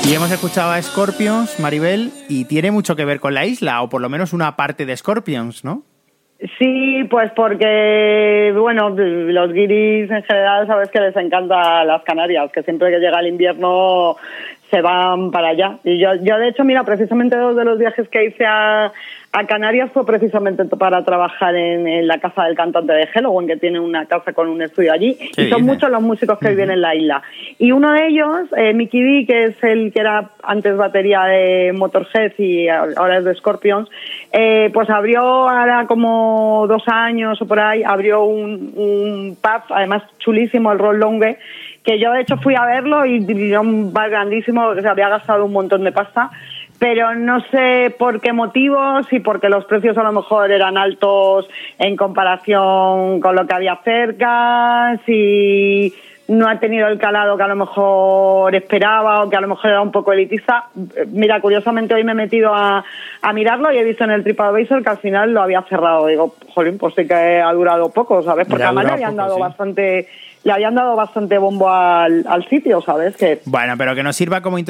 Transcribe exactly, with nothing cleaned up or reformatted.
Y hemos escuchado a Scorpions, Maribel, y tiene mucho que ver con la isla, o por lo menos una parte de Scorpions, ¿no? Sí, pues porque, bueno, los guiris en general sabes que les encanta las Canarias, que siempre que llega el invierno se van para allá. Y yo, yo de hecho, mira, precisamente dos de los viajes que hice a, a Canarias fue precisamente para trabajar en, en la casa del cantante de Helloween, que tiene una casa con un estudio allí. Y son dices? muchos los músicos que uh-huh. viven en la isla. Y uno de ellos, eh, Mickey D, que es el que era antes batería de Motorhead y ahora es de Scorpions, eh, pues abrió ahora como dos años o por ahí, abrió un, un pub, además chulísimo, el Roll Longue, que yo de hecho fui a verlo y era un bar grandísimo que se había gastado un montón de pasta, pero no sé por qué motivos, si porque los precios a lo mejor eran altos en comparación con lo que había cerca, si no ha tenido el calado que a lo mejor esperaba o que a lo mejor era un poco elitista. Mira, curiosamente hoy me he metido a, a mirarlo y he visto en el TripAdvisor que al final lo había cerrado. Digo, jolín, pues sí que ha durado poco, ¿sabes? Porque además le habían poco, dado sí. bastante... le habían dado bastante bombo al, al sitio, ¿sabes? Que bueno, pero que nos sirva como